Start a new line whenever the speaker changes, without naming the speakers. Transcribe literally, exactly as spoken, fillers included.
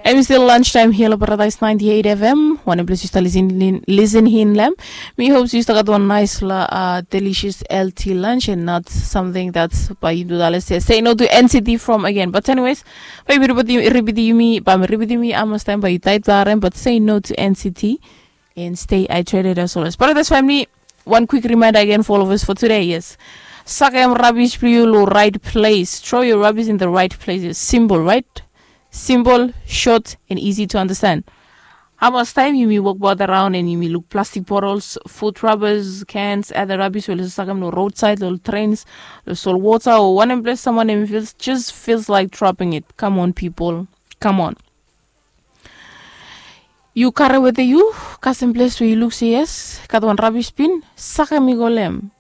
I'm still lunchtime here at Paradise ninety-eight F M. One place you start listening, listen in them. Me hopes you start one nice, uh, delicious L T lunch and not something that's by you do that. Let's say say no to N C T from again. But anyways, by everybody me, by everybody me, I'm time by tight but say no to N C T and stay hydrated as always. Paradise family, one quick reminder again for all of us for today. Yes. Sakam rubbish priulu right place. Throw your rubbish in the right places. Simple, right? Simple, short, and easy to understand. How much time you may walk about around and you may look plastic bottles, food rubbers, cans, other rubbish will sakam no roadside, little trains, the salt water, or one place someone and feels just feels like dropping it. Come on, people. Come on. You carry with you, custom place where you look say yes, got one rubbish bin, sakam igolem.